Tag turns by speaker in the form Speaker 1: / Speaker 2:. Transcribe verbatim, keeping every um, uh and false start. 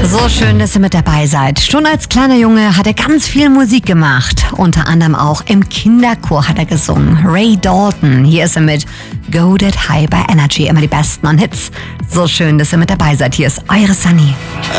Speaker 1: So schön, dass ihr mit dabei seid. Schon als kleiner Junge hat er ganz viel Musik gemacht. Unter anderem auch im Kinderchor hat er gesungen. Ray Dalton, hier ist er mit Go That High bei Energy. Immer die besten an Hits. So schön, dass ihr mit dabei seid. Hier ist eure Sunny.